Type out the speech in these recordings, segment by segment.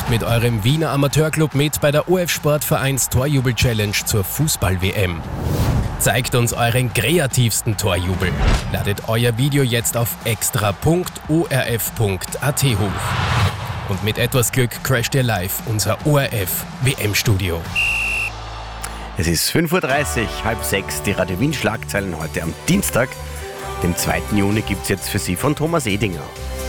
mit eurem Wiener Amateurclub mit bei der OF Sportvereins Torjubel-Challenge zur Fußball-WM. Zeigt uns euren kreativsten Torjubel. Ladet euer Video jetzt auf extra.orf.at hoch. Und mit etwas Glück crasht ihr live unser ORF-WM-Studio. Es ist 5:30 Uhr, 5:30, die Radio Wien Schlagzeilen heute am Dienstag, dem 2. Juni, gibt es jetzt für Sie von Thomas Edinger.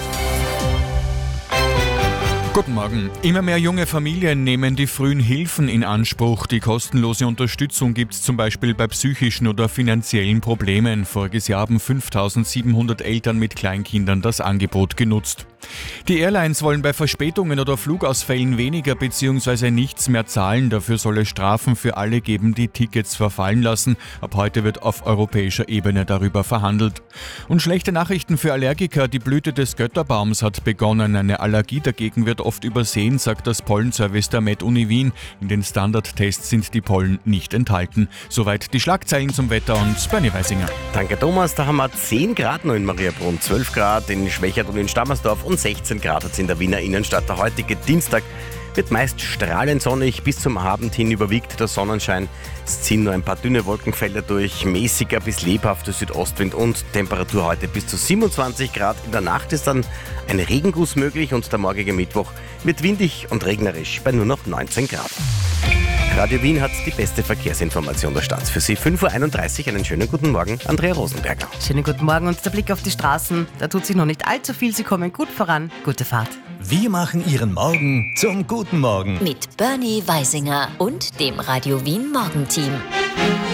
Guten Morgen. Immer mehr junge Familien nehmen die frühen Hilfen in Anspruch. Die kostenlose Unterstützung gibt es zum Beispiel bei psychischen oder finanziellen Problemen. Voriges Jahr haben 5.700 Eltern mit Kleinkindern das Angebot genutzt. Die Airlines wollen bei Verspätungen oder Flugausfällen weniger bzw. nichts mehr zahlen. Dafür soll es Strafen für alle geben, die Tickets verfallen lassen. Ab heute wird auf europäischer Ebene darüber verhandelt. Und schlechte Nachrichten für Allergiker. Die Blüte des Götterbaums hat begonnen. Eine Allergie dagegen wird oft übersehen, sagt das Pollenservice der Med-Uni Wien. In den Standardtests sind die Pollen nicht enthalten. Soweit die Schlagzeilen zum Wetter und Bernie Weisinger. Danke Thomas, da haben wir 10 Grad noch in Mariabrunn, 12 Grad in Schwächert und in Stammersdorf und 16 Grad hat es in der Wiener Innenstadt. Der heutige Dienstag wird meist strahlend sonnig, bis zum Abend hin überwiegt der Sonnenschein. Es ziehen nur ein paar dünne Wolkenfelder durch, mäßiger bis lebhafter Südostwind und Temperatur heute bis zu 27 Grad. In der Nacht ist dann ein Regenguss möglich und der morgige Mittwoch wird windig und regnerisch bei nur noch 19 Grad. Radio Wien hat die beste Verkehrsinformation der Stadt. Für Sie 5:31 Uhr, einen schönen guten Morgen, Andrea Rosenberger. Schönen guten Morgen und der Blick auf die Straßen. Da tut sich noch nicht allzu viel, sie kommen gut voran. Gute Fahrt. Wir machen Ihren Morgen zum guten Morgen. Mit Bernie Weisinger und dem Radio Wien Morgenteam.